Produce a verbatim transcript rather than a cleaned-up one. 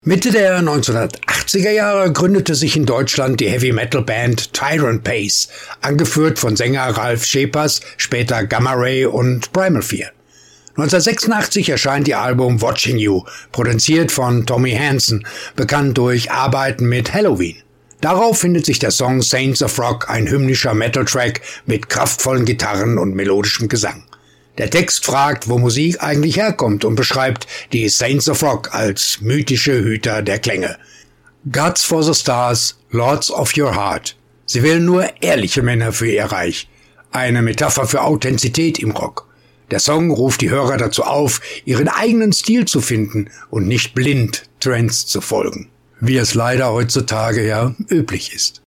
Mitte der neunzehnhundertachtziger Jahre gründete sich in Deutschland die Heavy-Metal-Band Tyrant Pace, angeführt von Sänger Ralf Schepers, später Gamma Ray und Primal Fear. neunzehnhundertsechsundachtzig erscheint ihr Album Watching You, produziert von Tommy Hansen, bekannt durch Arbeiten mit Helloween. Darauf findet sich der Song Saints of Rock, ein hymnischer Metal-Track mit kraftvollen Gitarren und melodischem Gesang. Der Text fragt, wo Musik eigentlich herkommt und beschreibt die Saints of Rock als mythische Hüter der Klänge. Gods for the Stars, Lords of Your Heart. Sie wählen nur ehrliche Männer für ihr Reich. Eine Metapher für Authentizität im Rock. Der Song ruft die Hörer dazu auf, ihren eigenen Stil zu finden und nicht blind Trends zu folgen, wie es leider heutzutage ja üblich ist.